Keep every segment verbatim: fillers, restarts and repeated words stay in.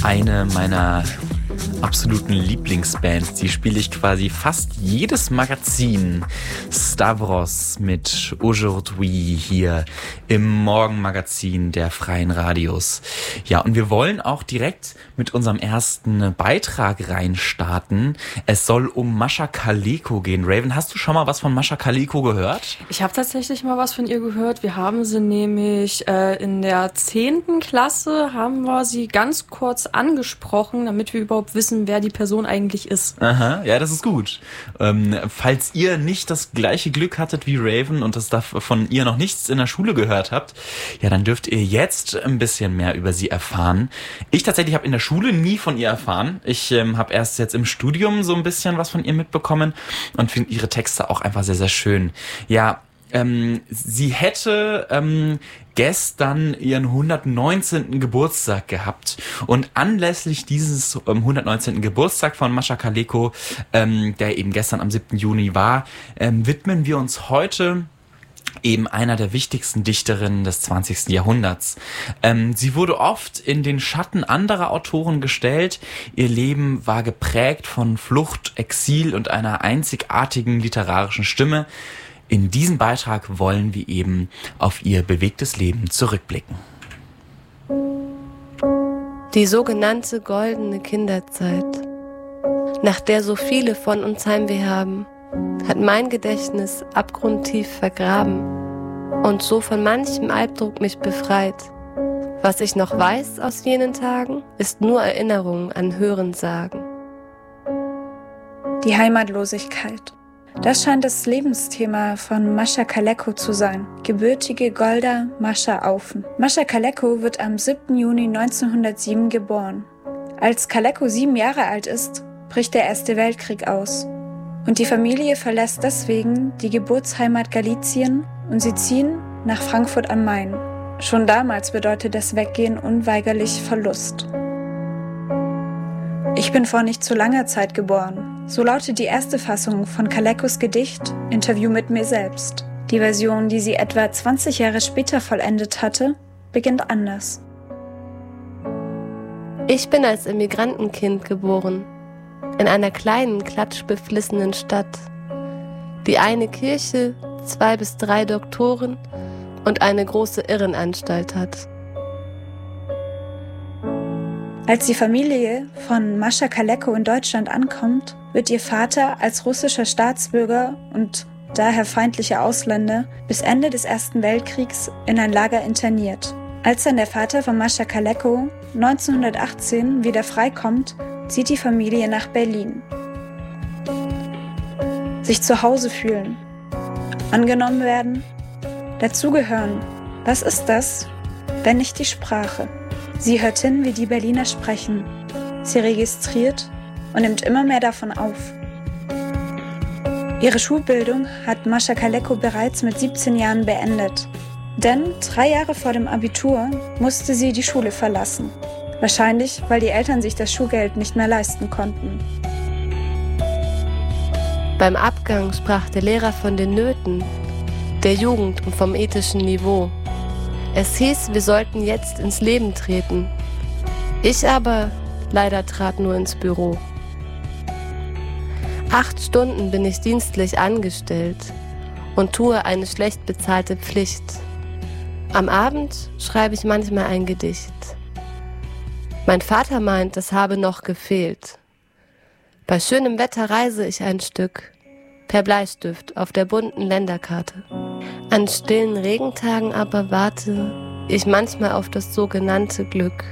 eine meiner absoluten Lieblingsbands. Die spiele ich quasi fast jedes Magazin. Stavros mit Aujourd'hui hier im Morgenmagazin der Freien Radios. Ja, und wir wollen auch direkt mit unserem ersten Beitrag reinstarten. Es soll um Mascha Kaleko gehen. Raven, hast du schon mal was von Mascha Kaleko gehört? Ich habe tatsächlich mal was von ihr gehört. Wir haben sie nämlich äh, in der zehnten Klasse, haben wir sie ganz kurz angesprochen, damit wir überhaupt wissen, wer die Person eigentlich ist. Aha, ja, das ist gut. Ähm, falls ihr nicht das gleiche Glück hattet wie Raven und das von ihr noch nichts in der Schule gehört habt, ja, dann dürft ihr jetzt ein bisschen mehr über sie erfahren. Ich tatsächlich habe in der Schule nie von ihr erfahren. Ich ähm, habe erst jetzt im Studium so ein bisschen was von ihr mitbekommen und finde ihre Texte auch einfach sehr, sehr schön. Ja, ähm, sie hätte ähm, gestern ihren hundertneunzehnten Geburtstag gehabt und anlässlich dieses ähm, hundertneunzehnten Geburtstag von Mascha Kaleko, ähm, der eben gestern am siebten Juni war, ähm, widmen wir uns heute eben einer der wichtigsten Dichterinnen des zwanzigsten Jahrhunderts. Ähm, sie wurde oft in den Schatten anderer Autoren gestellt. Ihr Leben war geprägt von Flucht, Exil und einer einzigartigen literarischen Stimme. In diesem Beitrag wollen wir eben auf ihr bewegtes Leben zurückblicken. Die sogenannte goldene Kinderzeit, nach der so viele von uns Heimweh haben, hat mein Gedächtnis abgrundtief vergraben und so von manchem Albdruck mich befreit. Was ich noch weiß aus jenen Tagen, ist nur Erinnerung an Hörensagen. Die Heimatlosigkeit. Das scheint das Lebensthema von Mascha Kaleko zu sein. Gebürtige Golda Mascha Aufen. Mascha Kaleko wird am siebten Juni neunzehnhundertsieben geboren. Als Kaleko sieben Jahre alt ist, bricht der Erste Weltkrieg aus. Und die Familie verlässt deswegen die Geburtsheimat Galizien und sie ziehen nach Frankfurt am Main. Schon damals bedeutet das Weggehen unweigerlich Verlust. Ich bin vor nicht zu langer Zeit geboren. So lautet die erste Fassung von Kalekos Gedicht Interview mit mir selbst. Die Version, die sie etwa zwanzig Jahre später vollendet hatte, beginnt anders. Ich bin als Immigrantenkind geboren, in einer kleinen, klatschbeflissenen Stadt, die eine Kirche, zwei bis drei Doktoren und eine große Irrenanstalt hat. Als die Familie von Mascha Kaleko in Deutschland ankommt, wird ihr Vater als russischer Staatsbürger und daher feindlicher Ausländer bis Ende des Ersten Weltkriegs in ein Lager interniert. Als dann der Vater von Mascha Kaleko neunzehnhundertachtzehn wieder freikommt, zieht die Familie nach Berlin. Sich zu Hause fühlen, angenommen werden, dazugehören. Was ist das, wenn nicht die Sprache? Sie hört hin, wie die Berliner sprechen. Sie registriert und nimmt immer mehr davon auf. Ihre Schulbildung hat Mascha Kaleko bereits mit siebzehn Jahren beendet. Denn drei Jahre vor dem Abitur musste sie die Schule verlassen. Wahrscheinlich, weil die Eltern sich das Schulgeld nicht mehr leisten konnten. Beim Abgang sprach der Lehrer von den Nöten der Jugend und vom ethischen Niveau. Es hieß, wir sollten jetzt ins Leben treten. Ich aber leider trat nur ins Büro. Acht Stunden bin ich dienstlich angestellt und tue eine schlecht bezahlte Pflicht. Am Abend schreibe ich manchmal ein Gedicht. Mein Vater meint, es habe noch gefehlt. Bei schönem Wetter reise ich ein Stück, per Bleistift auf der bunten Länderkarte. An stillen Regentagen aber warte ich manchmal auf das sogenannte Glück.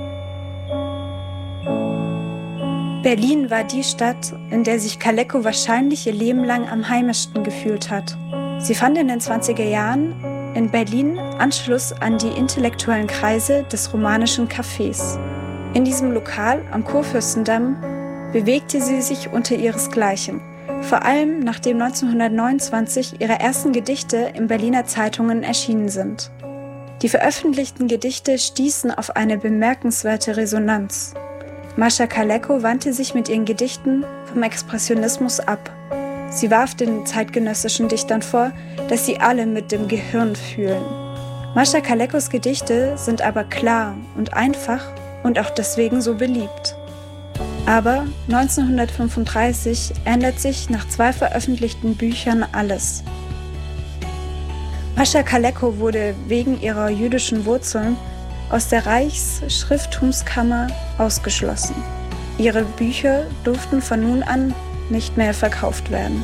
Berlin war die Stadt, in der sich Kaleko wahrscheinlich ihr Leben lang am heimischsten gefühlt hat. Sie fand in den zwanziger Jahren in Berlin Anschluss an die intellektuellen Kreise des romanischen Cafés. In diesem Lokal am Kurfürstendamm bewegte sie sich unter ihresgleichen. Vor allem nachdem neunzehnhundertneunundzwanzig ihre ersten Gedichte in Berliner Zeitungen erschienen sind. Die veröffentlichten Gedichte stießen auf eine bemerkenswerte Resonanz. Mascha Kaleko wandte sich mit ihren Gedichten vom Expressionismus ab. Sie warf den zeitgenössischen Dichtern vor, dass sie alle mit dem Gehirn fühlen. Mascha Kalekos Gedichte sind aber klar und einfach und auch deswegen so beliebt. Aber neunzehnhundertfünfunddreißig ändert sich nach zwei veröffentlichten Büchern alles. Mascha Kaleko wurde wegen ihrer jüdischen Wurzeln aus der Reichsschrifttumskammer ausgeschlossen. Ihre Bücher durften von nun an nicht mehr verkauft werden.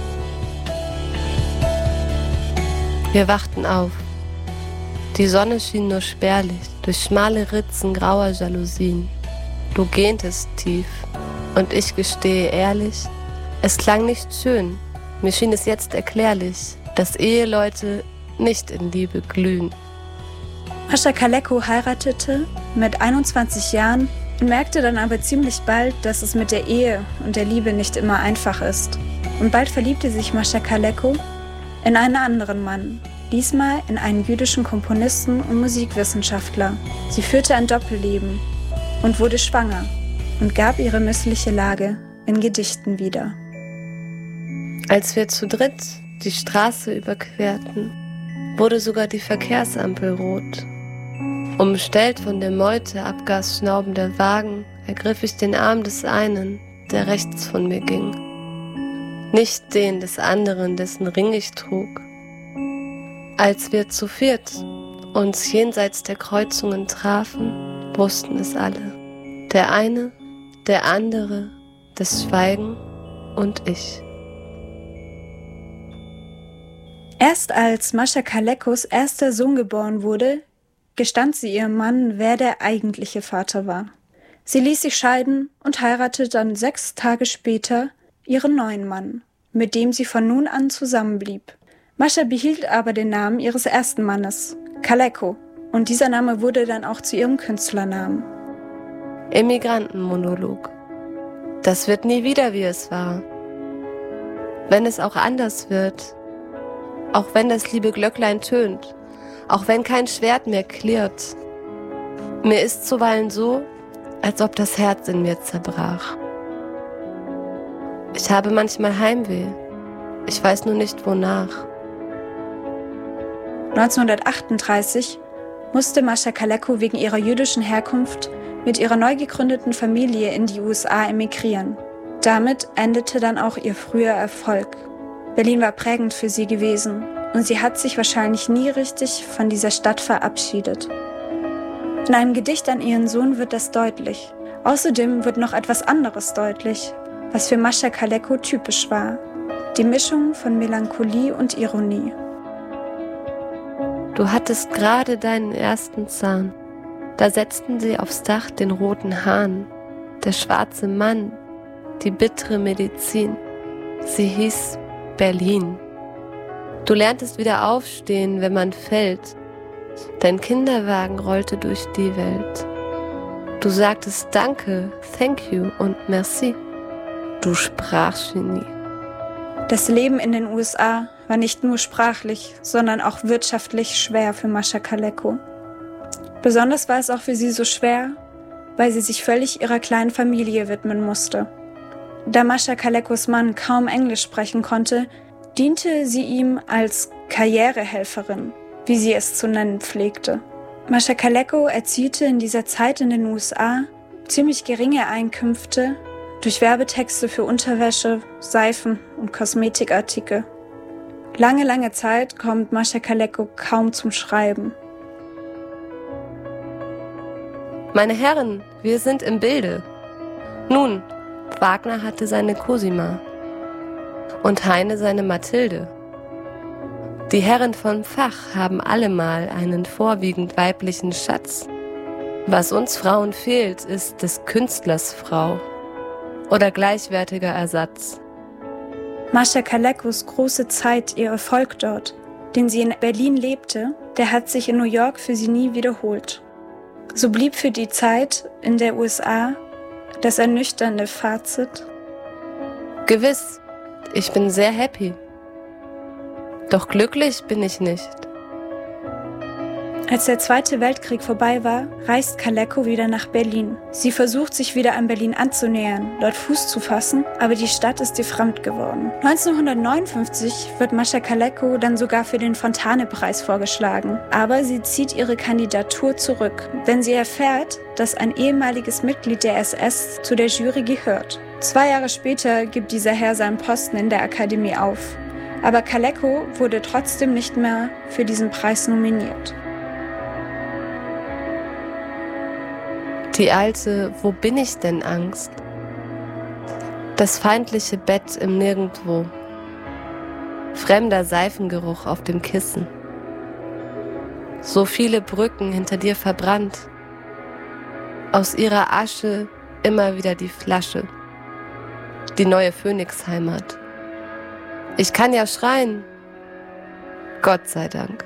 Wir wachten auf. Die Sonne schien nur spärlich durch schmale Ritzen grauer Jalousien. Du gähntest tief und ich gestehe ehrlich, es klang nicht schön. Mir schien es jetzt erklärlich, dass Eheleute nicht in Liebe glühen. Mascha Kaleko heiratete mit einundzwanzig Jahren und merkte dann aber ziemlich bald, dass es mit der Ehe und der Liebe nicht immer einfach ist. Und bald verliebte sich Mascha Kaleko in einen anderen Mann, diesmal in einen jüdischen Komponisten und Musikwissenschaftler. Sie führte ein Doppelleben und wurde schwanger und gab ihre missliche Lage in Gedichten wieder. Als wir zu dritt die Straße überquerten, wurde sogar die Verkehrsampel rot. Umstellt von der Meute abgasschnaubender Wagen, ergriff ich den Arm des einen, der rechts von mir ging. Nicht den des anderen, dessen Ring ich trug. Als wir zu viert uns jenseits der Kreuzungen trafen, wussten es alle. Der eine, der andere, das Schweigen und ich. Erst als Mascha Kalekos erster Sohn geboren wurde, gestand sie ihrem Mann, wer der eigentliche Vater war. Sie ließ sich scheiden und heiratete dann sechs Tage später ihren neuen Mann, mit dem sie von nun an zusammenblieb. Mascha behielt aber den Namen ihres ersten Mannes, Kaleko, und dieser Name wurde dann auch zu ihrem Künstlernamen. Immigrantenmonolog. Das wird nie wieder, wie es war. Wenn es auch anders wird, auch wenn das liebe Glöcklein tönt, auch wenn kein Schwert mehr klirrt. Mir ist zuweilen so, als ob das Herz in mir zerbrach. Ich habe manchmal Heimweh. Ich weiß nur nicht, wonach. neunzehnhundertachtunddreißig musste Mascha Kaleko wegen ihrer jüdischen Herkunft mit ihrer neu gegründeten Familie in die U S A emigrieren. Damit endete dann auch ihr früher Erfolg. Berlin war prägend für sie gewesen und sie hat sich wahrscheinlich nie richtig von dieser Stadt verabschiedet. In einem Gedicht an ihren Sohn wird das deutlich. Außerdem wird noch etwas anderes deutlich, was für Mascha Kaleko typisch war. Die Mischung von Melancholie und Ironie. Du hattest gerade deinen ersten Zahn. Da setzten sie aufs Dach den roten Hahn. Der schwarze Mann, die bittere Medizin. Sie hieß Berlin. Du lerntest wieder aufstehen, wenn man fällt. Dein Kinderwagen rollte durch die Welt. Du sagtest Danke, Thank you und Merci. Du Sprachgenie. Das Leben in den U S A war nicht nur sprachlich, sondern auch wirtschaftlich schwer für Mascha Kaleko. Besonders war es auch für sie so schwer, weil sie sich völlig ihrer kleinen Familie widmen musste. Da Mascha Kalekos Mann kaum Englisch sprechen konnte, diente sie ihm als Karrierehelferin, wie sie es zu nennen pflegte. Mascha Kaleko erzielte in dieser Zeit in den U S A ziemlich geringe Einkünfte durch Werbetexte für Unterwäsche, Seifen und Kosmetikartikel. Lange, lange Zeit kommt Mascha Kaleko kaum zum Schreiben. Meine Herren, wir sind im Bilde. Nun, Wagner hatte seine Cosima und Heine seine Mathilde. Die Herren vom Fach haben allemal einen vorwiegend weiblichen Schatz. Was uns Frauen fehlt, ist des Künstlers Frau oder gleichwertiger Ersatz. Mascha Kalekos große Zeit, ihr Erfolg dort, den sie in Berlin lebte, der hat sich in New York für sie nie wiederholt. So blieb für die Zeit in der U S A das ernüchternde Fazit: Gewiss, ich bin sehr happy. Doch glücklich bin ich nicht. Als der Zweite Weltkrieg vorbei war, reist Kaleko wieder nach Berlin. Sie versucht, sich wieder an Berlin anzunähern, dort Fuß zu fassen, aber die Stadt ist ihr fremd geworden. neunzehnhundertneunundfünfzig wird Mascha Kaleko dann sogar für den Fontane-Preis vorgeschlagen. Aber sie zieht ihre Kandidatur zurück, denn sie erfährt, dass ein ehemaliges Mitglied der S S zu der Jury gehört. Zwei Jahre später gibt dieser Herr seinen Posten in der Akademie auf. Aber Kaleko wurde trotzdem nicht mehr für diesen Preis nominiert. Die alte "Wo bin ich denn" Angst. Das feindliche Bett im Nirgendwo. Fremder Seifengeruch auf dem Kissen. So viele Brücken hinter dir verbrannt. Aus ihrer Asche immer wieder die Flasche. Die neue Phönixheimat. Ich kann ja schreien. Gott sei Dank.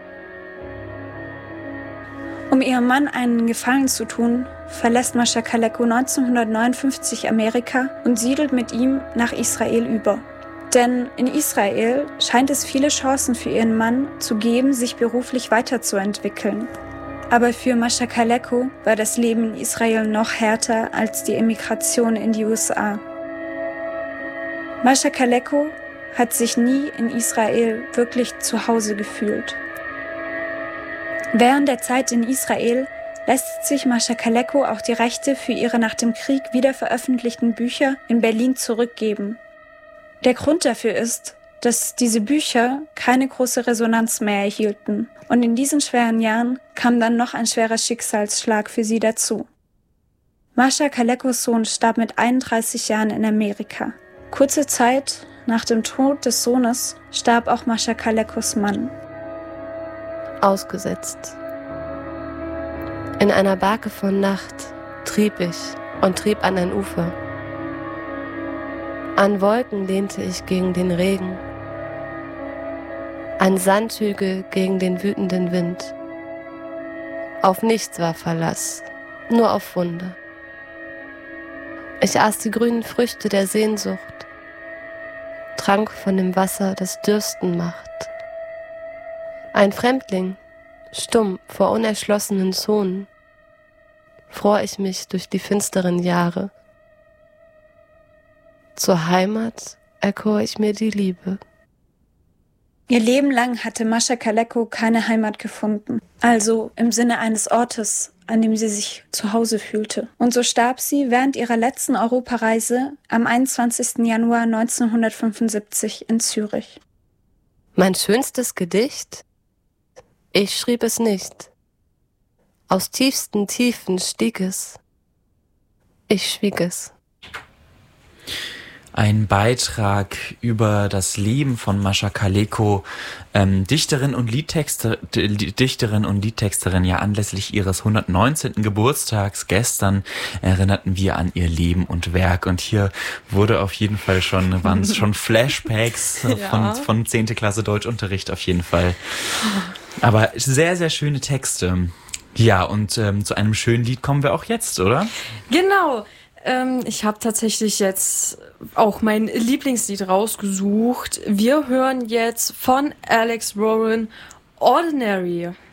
Um ihrem Mann einen Gefallen zu tun, verlässt Mascha Kaleko neunzehnhundertneunundfünfzig Amerika und siedelt mit ihm nach Israel über. Denn in Israel scheint es viele Chancen für ihren Mann zu geben, sich beruflich weiterzuentwickeln. Aber für Mascha Kaleko war das Leben in Israel noch härter als die Emigration in die U S A. Mascha Kaleko hat sich nie in Israel wirklich zu Hause gefühlt. Während der Zeit in Israel lässt sich Mascha Kaleko auch die Rechte für ihre nach dem Krieg wieder veröffentlichten Bücher in Berlin zurückgeben. Der Grund dafür ist, dass diese Bücher keine große Resonanz mehr erhielten. Und in diesen schweren Jahren kam dann noch ein schwerer Schicksalsschlag für sie dazu. Mascha Kalekos Sohn starb mit einunddreißig Jahren in Amerika. Kurze Zeit nach dem Tod des Sohnes starb auch Mascha Kalekos Mann. Ausgesetzt. In einer Barke von Nacht trieb ich und trieb an ein Ufer. An Wolken lehnte ich gegen den Regen, an Sandhügel gegen den wütenden Wind. Auf nichts war Verlass, nur auf Wunder. Ich aß die grünen Früchte der Sehnsucht, trank von dem Wasser, das Dürsten macht. Ein Fremdling, stumm vor unerschlossenen Zonen, fror ich mich durch die finsteren Jahre. Zur Heimat erkor ich mir die Liebe. Ihr Leben lang hatte Mascha Kaleko keine Heimat gefunden, also im Sinne eines Ortes, an dem sie sich zu Hause fühlte. Und so starb sie während ihrer letzten Europareise am einundzwanzigsten Januar neunzehnhundertfünfundsiebzig in Zürich. Mein schönstes Gedicht? Ich schrieb es nicht. Aus tiefsten Tiefen stieg es. Ich schwieg es. Ein Beitrag über das Leben von Mascha Kaleko, ähm, Dichterin und Liedtexter, Dichterin und Liedtexterin, ja anlässlich ihres hundertneunzehnten Geburtstags gestern erinnerten wir an ihr Leben und Werk und hier wurde auf jeden Fall schon, waren es schon Flashbacks ja. von, von zehnte Klasse Deutschunterricht auf jeden Fall. Aber sehr, sehr schöne Texte. Ja, und ähm, zu einem schönen Lied kommen wir auch jetzt, oder? Genau. Ähm, ich habe tatsächlich jetzt auch mein Lieblingslied rausgesucht. Wir hören jetzt von Alex Warren Ordinary.